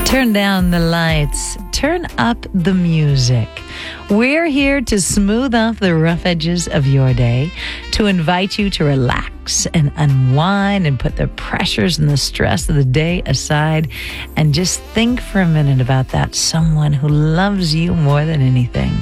Turn down the lights. Turn up the music. We're here to smooth off the rough edges of your day, to invite you to relax and unwind and put the pressures and the stress of the day aside and just think for a minute about that someone who loves you more than anything.